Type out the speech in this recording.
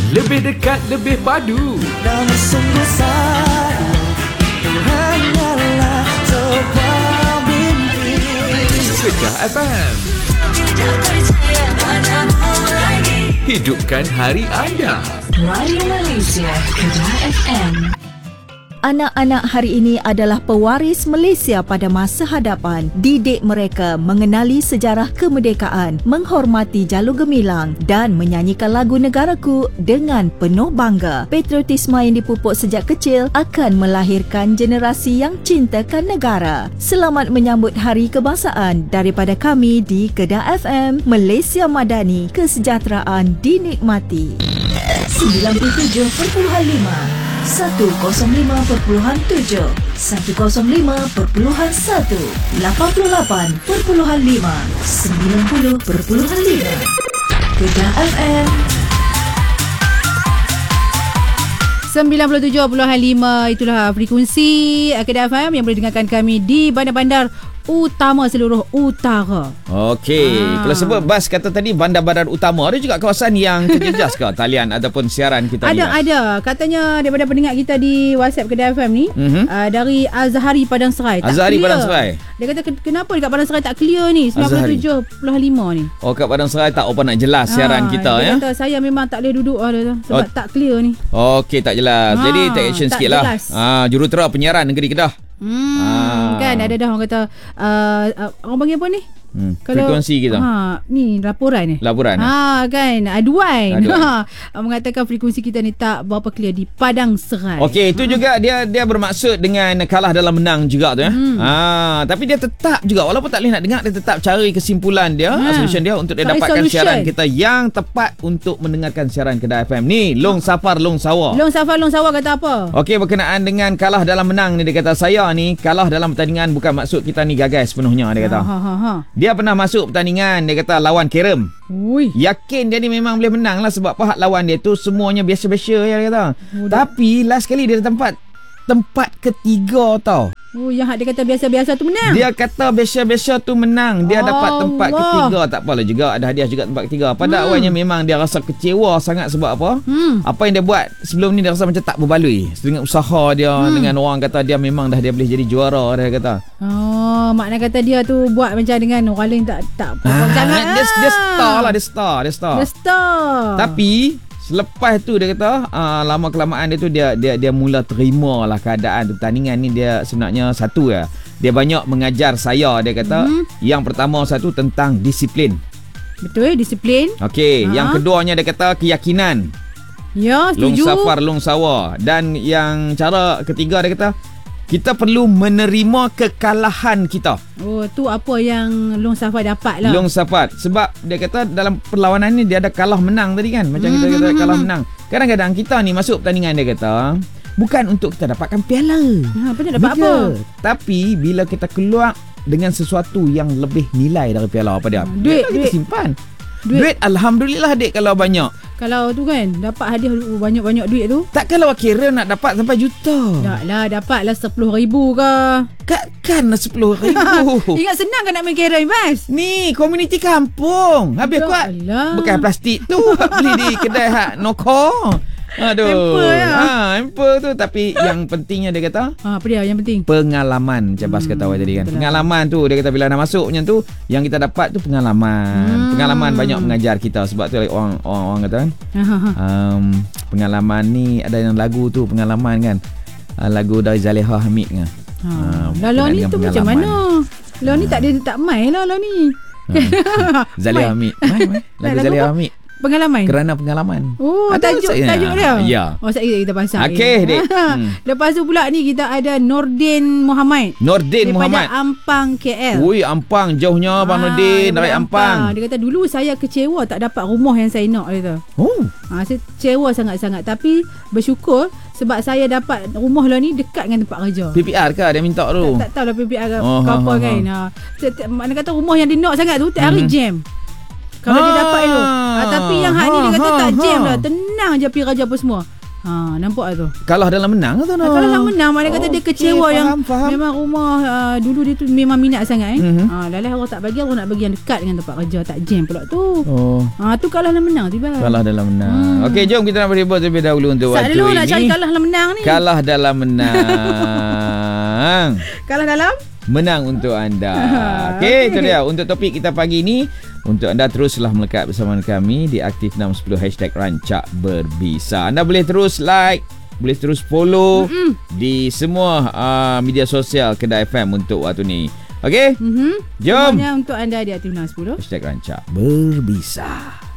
Lebih dekat, lebih padu. Dan sungguh sayang, hanyalah sebuah mimpi. Kedah FM. Hidupkan hari anda. Radio Malaysia, Kedah FM. Anak-anak hari ini adalah pewaris Malaysia pada masa hadapan. Didik mereka mengenali sejarah kemerdekaan, menghormati jalur gemilang dan menyanyikan lagu negaraku dengan penuh bangga. Patriotisme yang dipupuk sejak kecil akan melahirkan generasi yang cintakan negara. Selamat menyambut Hari Kebangsaan daripada kami di Kedah FM, Malaysia Madani, kesejahteraan dinikmati. 97.5 105.7 105.1 88.5 90.5 Kedah FM 97.5. Itulah frekuensi Kedah FM yang boleh dengarkan kami di bandar-bandar utama seluruh utara. Okey, kalau sebut bas kata tadi bandar-bandar utama, ada juga kawasan yang terjejas ke talian ataupun siaran kita ni? Ada. Katanya daripada pendengar kita di WhatsApp Kedah FM ni, dari Azhari Padang Serai. Azhari Padang Serai. Dia kata kenapa dekat Padang Serai tak clear ni 97.5 ni. Oh, kat Padang Serai tak apa nak jelas siaran kita dia ya. Kata saya memang tak boleh duduk sebab tak clear ni. Okey, tak jelas. Jadi take action sikitlah. Jurutera penyiaran negeri Kedah. Kan ada dah orang kata orang panggil apa ni? Kalau frekuensi kita. Ni laporan ni. Kan aduan. Mengatakan frekuensi kita ni tak berapa clear di Padang Serai. Okey, itu juga dia bermaksud dengan kalah dalam menang juga tu ya. Tapi dia tetap juga walaupun tak boleh nak dengar, dia tetap cari kesimpulan dia, solution dia untuk dia dapatkan siaran kita yang tepat untuk mendengarkan siaran Kedah FM. Ni Long Safar Long Sawa. Long Safar kata apa? Okey, berkenaan dengan kalah dalam menang ni, dia kata saya ni kalah dalam pertandingan bukan maksud kita ni gagal sepenuhnya, dia kata. Dia pernah masuk pertandingan, dia kata lawan Kerem. Yakin dia ni memang boleh menang lah sebab pihak lawan dia tu semuanya biasa-biasa ya, dia kata. Tapi last kali dia tempat ketiga tau. Yang dia kata biasa-biasa tu menang. Dia kata biasa-biasa tu menang. Dia dapat tempat ketiga. Tak apalah juga, ada hadiah juga tempat ketiga. Pada awalnya memang dia rasa kecewa sangat sebab apa? Apa yang dia buat sebelum ni dia rasa macam tak berbaloi. Dengan usaha dia, dengan orang kata dia memang dia boleh jadi juara, dia kata. Makna kata dia tu buat macam dengan orang lain tak sangat. Dia star. Tapi selepas tu dia kata lama kelamaan dia tu dia mula terima lah keadaan tu. Pertandingan ni dia sebenarnya satu ya. Dia banyak mengajar saya, dia kata. Yang pertama satu tentang disiplin. Betul, disiplin. Okey, yang keduanya dia kata keyakinan. Ya, setuju. Long Safar Long Sawa. Dan yang cara ketiga dia kata kita perlu menerima kekalahan kita. Tu apa yang Long Safar dapat lah. Long Safar. Sebab dia kata dalam perlawanan ni dia ada kalah menang tadi kan. Macam kita kata kalah menang. Kadang-kadang kita ni masuk pertandingan, dia kata bukan untuk kita dapatkan piala. Dapat apa? Tapi bila kita keluar dengan sesuatu yang lebih nilai dari piala, apa dia? Duit. Kita simpan. Duit alhamdulillah dek kalau banyak. Kalau tu kan dapat hadiah banyak-banyak duit tu. Takkanlah kira nak dapat sampai juta. Taklah, dapatlah 10,000 ke. Takkanlah 10,000. Ingat senang kan nak main kira Mas? Ni komuniti kampung. Habis kuat bekas plastik tu beli di kedai Noko. Aduh. Hamper tu. Tapi yang pentingnya dia kata apa dia yang penting? Pengalaman. Macam Bas kata awal tadi kan. Pengalaman tu dia kata bila nak masuk macam tu, yang kita dapat tu pengalaman. Pengalaman banyak mengajar kita. Sebab tu orang kata kan pengalaman ni ada yang lagu tu pengalaman kan. Lagu dari Zaleha Hamid kan. Lalu ni tu macam mana? Lalu ni tak main lah lalu ni. Zaleha Hamid. Lagu Zaleha Hamid. Pengalaman. Kerana pengalaman. Tajuk dia. Ya. Sekejap kita pasang. Okey, dek. Lepas tu pula ni kita ada Nordin Muhammad. Daripada Ampang KL. Ampang jauhnya Bang Nordin dari Ampang. Dia kata dulu saya kecewa tak dapat rumah yang saya nak, dia kata. Saya kecewa sangat-sangat, tapi bersyukur sebab saya dapat rumah lah ni dekat dengan tempat kerja. PPR ke dia minta tu? Tak tahulah PPR ke apa kan. Mana kata rumah yang dia nak sangat tu tiap hari jam. Kalau dia dapat tu. Tapi yang hak ni dia kata tak jam lah. Tenang je pergi kerja apa semua. Nampak tu. Kalah dalam menang tu no. Kalah dalam menang, mana kata dia kecewa yang faham. memang rumah dulu dia tu memang minat sangat Lalah Allah tak bagi, Allah nak bagi yang dekat dengan tempat kerja, tak jam pula tu. Tu kalah dalam menang tiba. Kalah dalam menang. Okey, jom kita nak berhibur terlebih dahulu untuk waktu ini. Nak cari kalah dalam menang ni. Kalah dalam menang. Kalah dalam menang untuk anda. Okey, itu dia untuk topik kita pagi ni. Untuk anda teruslah melekat bersama kami di Aktif 610 #Rancak Berbisa. Anda boleh terus like, boleh terus follow di semua media sosial Kedah FM untuk waktu ni. Okey? Jom. Semuanya untuk anda di Aktif 610 #Rancak Berbisa.